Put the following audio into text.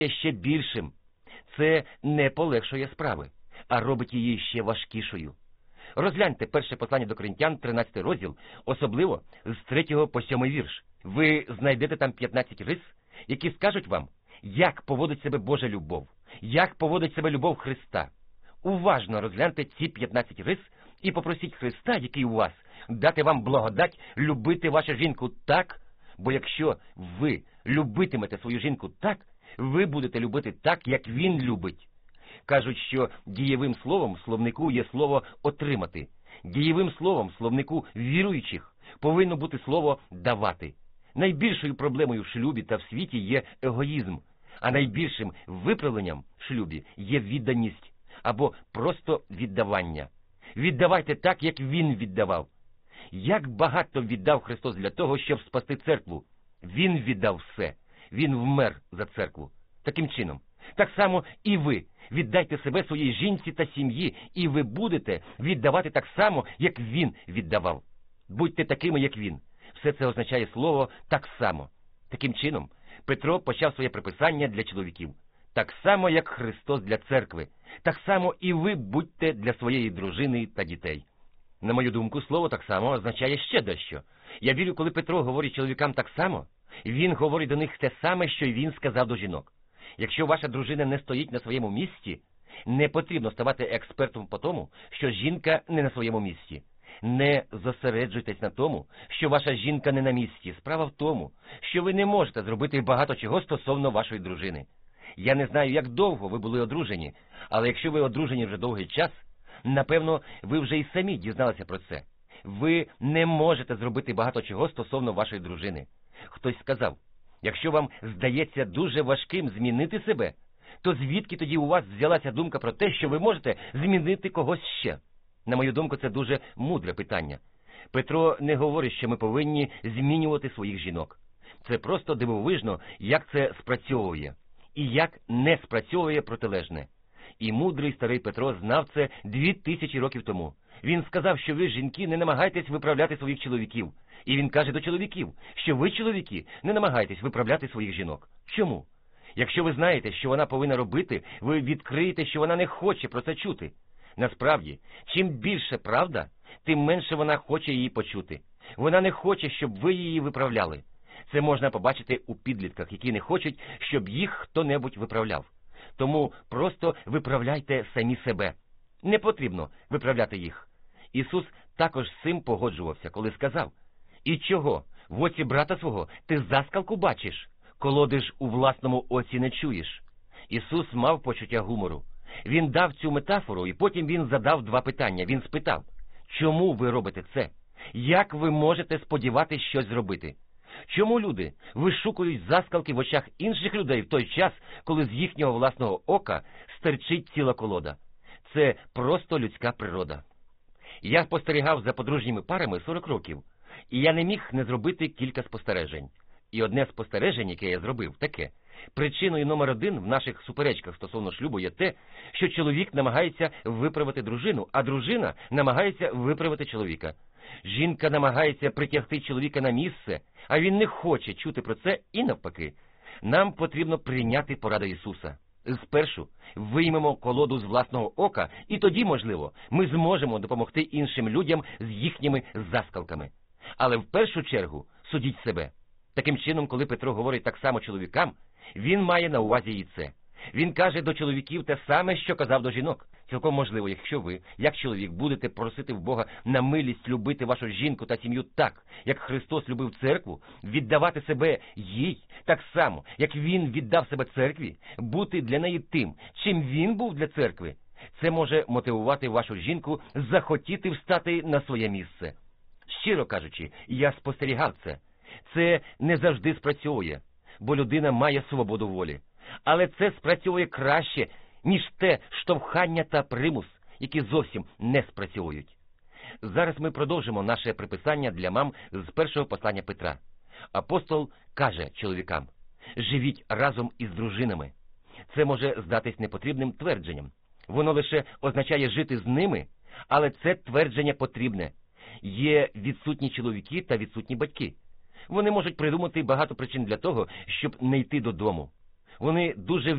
ще більшим. Це не полегшує справи, а робить її ще важкішою. Розгляньте перше послання до Коринтян, 13 розділ, особливо з 3 по 7 вірш. Ви знайдете там 15 рис, які скажуть вам, як поводить себе Божа любов, як поводить себе любов Христа. Уважно розгляньте ці 15 рис і попросіть Христа, який у вас, дати вам благодать любити вашу жінку так, бо якщо ви любитимете свою жінку так, ви будете любити так, як він любить. Кажуть, що дієвим словом в словнику є слово «отримати». Дієвим словом в словнику віруючих повинно бути слово «давати». Найбільшою проблемою в шлюбі та в світі є егоїзм, а найбільшим виправленням в шлюбі є відданість або просто віддавання. Віддавайте так, як він віддавав. Як багато віддав Христос для того, щоб спасти церкву? Він віддав все. Він вмер за церкву. Таким чином, так само і ви. Віддайте себе своїй жінці та сім'ї, і ви будете віддавати так само, як він віддавав. Будьте такими, як він. Все це означає слово «так само». Таким чином, Петро почав своє приписання для чоловіків. Так само, як Христос для церкви, так само і ви будьте для своєї дружини та дітей. На мою думку, слово «так само» означає ще дещо. Я вірю, коли Петро говорить чоловікам так само, він говорить до них те саме, що й він сказав до жінок. Якщо ваша дружина не стоїть на своєму місці, не потрібно ставати експертом по тому, що жінка не на своєму місці. Не зосереджуйтесь на тому, що ваша жінка не на місці. Справа в тому, що ви не можете зробити багато чого стосовно вашої дружини. Я не знаю, як довго ви були одружені, але якщо ви одружені вже довгий час, напевно, ви вже і самі дізналися про це. Ви не можете зробити багато чого стосовно вашої дружини. Хтось сказав, якщо вам здається дуже важким змінити себе, то звідки тоді у вас взялася думка про те, що ви можете змінити когось ще? На мою думку, це дуже мудре питання. Петро не говорить, що ми повинні змінювати своїх жінок. Це просто дивовижно, як це спрацьовує, і як не спрацьовує протилежне. І мудрий старий Петро знав це 2000 років тому. Він сказав, що ви, жінки, не намагайтесь виправляти своїх чоловіків. І він каже до чоловіків, що ви, чоловіки, не намагайтесь виправляти своїх жінок. Чому? Якщо ви знаєте, що вона повинна робити, ви відкриєте, що вона не хоче про це чути. Насправді, чим більше правда, тим менше вона хоче її почути. Вона не хоче, щоб ви її виправляли. Це можна побачити у підлітках, які не хочуть, щоб їх хто-небудь виправляв. Тому просто виправляйте самі себе. Не потрібно виправляти їх. Ісус також з цим погоджувався, коли сказав: «І чого? В оці брата свого ти заскалку бачиш, колоди ж у власному оці не чуєш». Ісус мав почуття гумору. Він дав цю метафору, і потім він задав два питання. Він спитав: «Чому ви робите це? Як ви можете сподіватись щось зробити? Чому люди вишукують заскалки в очах інших людей в той час, коли з їхнього власного ока стерчить ціла колода? Це просто людська природа». Я спостерігав за подружніми парами 40 років, і я не міг не зробити кілька спостережень. І одне спостереження, яке я зробив, таке: причиною номер один в наших суперечках стосовно шлюбу є те, що чоловік намагається виправити дружину, а дружина намагається виправити чоловіка. Жінка намагається притягти чоловіка на місце, а він не хоче чути про це і навпаки. Нам потрібно прийняти пораду Ісуса. Спершу виймемо колоду з власного ока, і тоді, можливо, ми зможемо допомогти іншим людям з їхніми заскалками. Але в першу чергу судіть себе. Таким чином, коли Петро говорить так само чоловікам, він має на увазі і це. Він каже до чоловіків те саме, що казав до жінок. Цілком можливо, якщо ви, як чоловік, будете просити в Бога на милість любити вашу жінку та сім'ю так, як Христос любив церкву, віддавати себе їй так само, як Він віддав себе церкві, бути для неї тим, чим Він був для церкви, це може мотивувати вашу жінку захотіти встати на своє місце. Щиро кажучи, я спостерігав це. Це не завжди спрацьовує, бо людина має свободу волі. Але це спрацьовує краще, ніж те штовхання та примус, які зовсім не спрацьовують. Зараз ми продовжимо наше приписання для мам з першого послання Петра. Апостол каже чоловікам: «Живіть разом із дружинами». Це може здатись непотрібним твердженням. Воно лише означає жити з ними, але це твердження потрібне. Є відсутні чоловіки та відсутні батьки. Вони можуть придумати багато причин для того, щоб не йти додому. Вони дуже